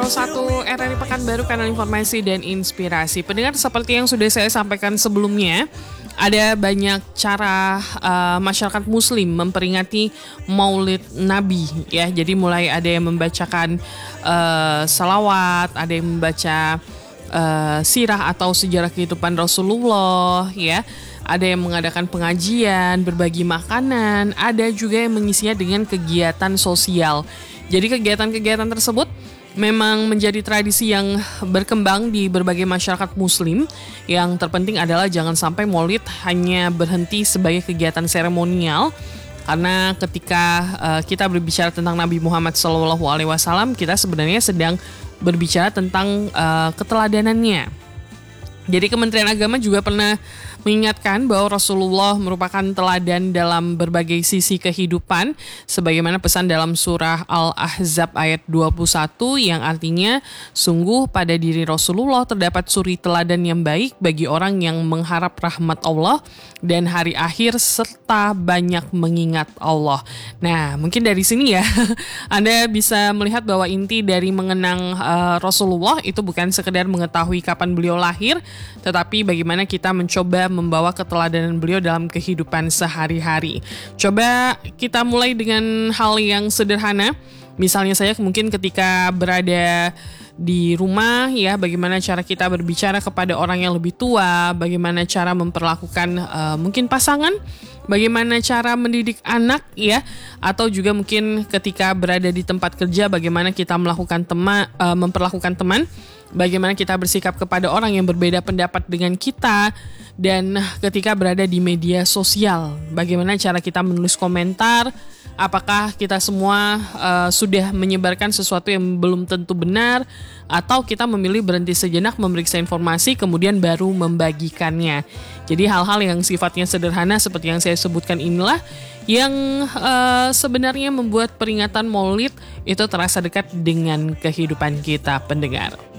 101 RRI Pekanbaru, kanal informasi dan inspirasi. Pendengar, seperti yang sudah saya sampaikan sebelumnya, ada banyak cara masyarakat muslim memperingati Maulid Nabi ya. Jadi mulai ada yang membacakan salawat, ada yang membaca sirah atau sejarah kehidupan Rasulullah ya. Ada yang mengadakan pengajian, berbagi makanan, ada juga yang mengisinya dengan kegiatan sosial. Jadi kegiatan-kegiatan tersebut memang menjadi tradisi yang berkembang di berbagai masyarakat muslim. Yang terpenting adalah jangan sampai Maulid hanya berhenti sebagai kegiatan seremonial. Karena ketika kita berbicara tentang Nabi Muhammad SAW, kita sebenarnya sedang berbicara tentang keteladanannya. Jadi Kementerian Agama juga pernah mengingatkan bahwa Rasulullah merupakan teladan dalam berbagai sisi kehidupan, sebagaimana pesan dalam surah Al-Ahzab ayat 21 yang artinya, sungguh pada diri Rasulullah terdapat suri teladan yang baik bagi orang yang mengharap rahmat Allah dan hari akhir serta banyak mengingat Allah. Nah, mungkin dari sini ya Anda bisa melihat bahwa inti dari mengenang Rasulullah itu bukan sekedar mengetahui kapan beliau lahir, tetapi bagaimana kita mencoba membawa keteladanan beliau dalam kehidupan sehari-hari. Coba kita mulai dengan hal yang sederhana. Misalnya saya mungkin ketika berada di rumah ya, bagaimana cara kita berbicara kepada orang yang lebih tua, bagaimana cara memperlakukan mungkin pasangan, bagaimana cara mendidik anak ya, atau juga mungkin ketika berada di tempat kerja bagaimana kita memperlakukan teman, bagaimana kita bersikap kepada orang yang berbeda pendapat dengan kita, dan ketika berada di media sosial, bagaimana cara kita menulis komentar, apakah kita semua sudah menyebarkan sesuatu yang belum tentu benar, atau kita memilih berhenti sejenak memeriksa informasi kemudian baru membagikannya. Jadi hal-hal yang sifatnya sederhana seperti yang saya sebutkan inilah yang sebenarnya membuat peringatan Maulid itu terasa dekat dengan kehidupan kita, pendengar.